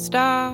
Stop.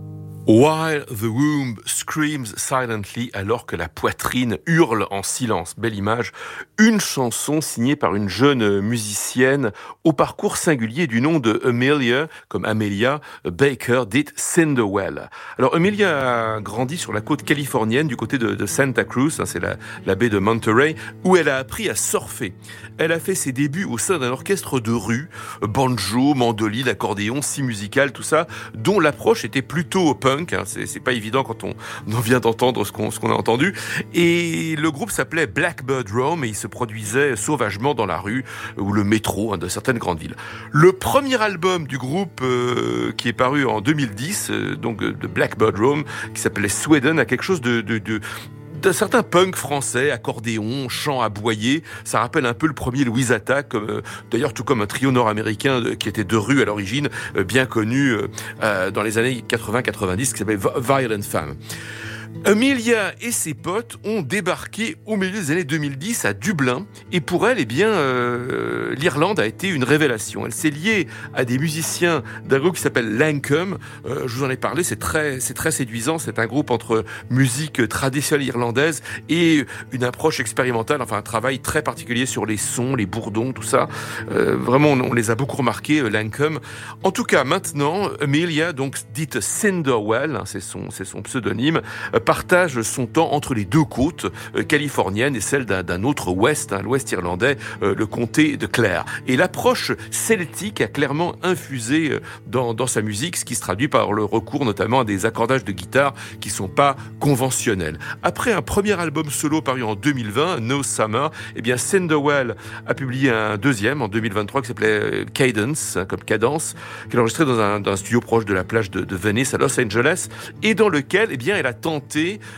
While the womb screams silently, alors que la poitrine hurle en silence. Belle image. Une chanson signée par une jeune musicienne au parcours singulier du nom de Amelia, comme Amelia Baker, dite Cinderwell. Alors Amelia a grandi sur la côte californienne du côté de Santa Cruz, c'est la baie de Monterey, où elle a appris à surfer. Elle a fait ses débuts au sein d'un orchestre de rue, banjo, mandoline, accordéon, scie musicale, tout ça, dont l'approche était plutôt punk. C'est pas évident quand on vient d'entendre ce qu'on a entendu. Et le groupe s'appelait Blackbird Rome et il se produisait sauvagement dans la rue ou le métro de certaines grandes villes. Le premier album du groupe qui est paru en 2010, donc de Blackbird Rome, qui s'appelait Sweden, a quelque chose d'un certain punk français, accordéon, chant aboyé. Ça rappelle un peu le premier Louise Attaque, d'ailleurs tout comme un trio nord-américain qui était de rue à l'origine, bien connu dans les années 80-90, qui s'appelait Violent Femmes. Amelia et ses potes ont débarqué au milieu des années 2010 à Dublin et pour elle, l'Irlande a été une révélation. Elle s'est liée à des musiciens d'un groupe qui s'appelle Lankum. Je vous en ai parlé, c'est très séduisant. C'est un groupe entre musique traditionnelle irlandaise et une approche expérimentale, enfin un travail très particulier sur les sons, les bourdons, tout ça. Vraiment, on les a beaucoup remarqués, Lankum. En tout cas, maintenant, Amelia, donc dite Cinderwell, c'est son pseudonyme, partage son temps entre les deux côtes californiennes et celle d'un autre ouest, l'ouest irlandais, le comté de Clare. Et l'approche celtique a clairement infusé dans sa musique, ce qui se traduit par le recours notamment à des accordages de guitare qui sont pas conventionnels. Après un premier album solo paru en 2020, No Summer, Cinderwell a publié un deuxième en 2023 qui s'appelait Cadence, comme cadence, qu'elle a enregistré dans un studio proche de la plage de Venice à Los Angeles et dans lequel elle a tenté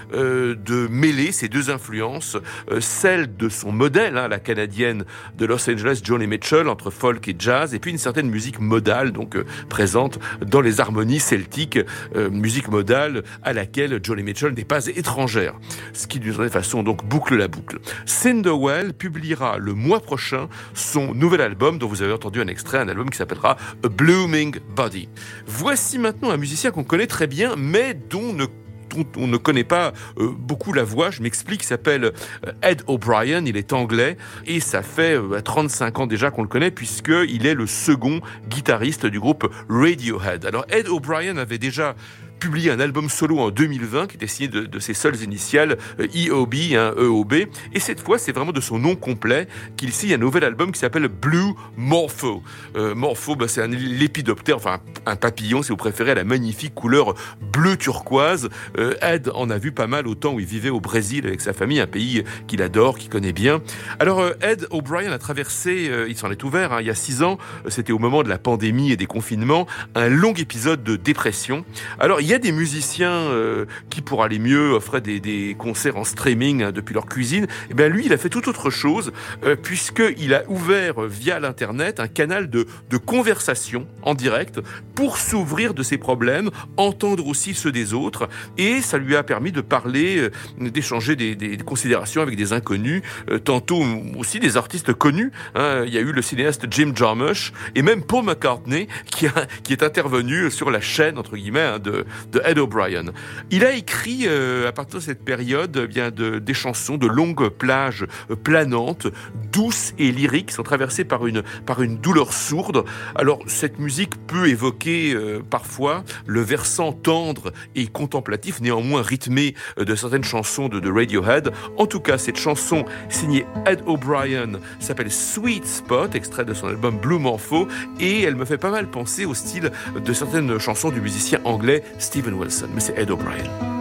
de mêler ces deux influences, celle de son modèle, la canadienne de Los Angeles, Joni Mitchell, entre folk et jazz, et puis une certaine musique modale, donc présente dans les harmonies celtiques, musique modale à laquelle Joni Mitchell n'est pas étrangère, ce qui d'une certaine façon donc boucle la boucle. Cinderwell publiera le mois prochain son nouvel album dont vous avez entendu un extrait, un album qui s'appellera A Blooming Body. Voici maintenant un musicien qu'on connaît très bien, mais dont on ne connaît pas beaucoup la voix, je m'explique, il s'appelle Ed O'Brien, il est anglais et ça fait 35 ans déjà qu'on le connaît puisqu'il est le second guitariste du groupe Radiohead. Alors Ed O'Brien avait déjà publié un album solo en 2020 qui était signé de ses seules initiales EOB, EOB, et cette fois c'est vraiment de son nom complet qu'il signe un nouvel album qui s'appelle Blue Morpho. Morpho, c'est un lépidoptère, enfin un papillon si vous préférez, à la magnifique couleur bleu turquoise. Ed en a vu pas mal au temps où il vivait au Brésil avec sa famille, un pays qu'il adore, qu'il connaît bien. Alors Ed O'Brien a traversé, il s'en est ouvert il y a 6 ans, c'était au moment de la pandémie et des confinements, un long épisode de dépression. Alors il y a des musiciens qui, pour aller mieux, offraient des concerts en streaming depuis leur cuisine. Et bien lui, il a fait tout autre chose, puisqu'il a ouvert via l'internet un canal de conversation en direct pour s'ouvrir de ses problèmes, entendre aussi ceux des autres, et ça lui a permis de parler, d'échanger des considérations avec des inconnus, tantôt aussi des artistes connus. Il y a eu le cinéaste Jim Jarmusch et même Paul McCartney qui est intervenu sur la chaîne entre guillemets de Ed O'Brien. Il a écrit à partir de cette période des chansons de longues plages planantes, douces et lyriques, qui sont traversées par une douleur sourde. Alors cette musique peut évoquer parfois le versant tendre et contemplatif, néanmoins rythmé de certaines chansons de Radiohead. En tout cas, cette chanson signée Ed O'Brien s'appelle Sweet Spot, extrait de son album Blue Morpho, et elle me fait pas mal penser au style de certaines chansons du musicien anglais Steven Wilson, mais c'est Ed O'Brien.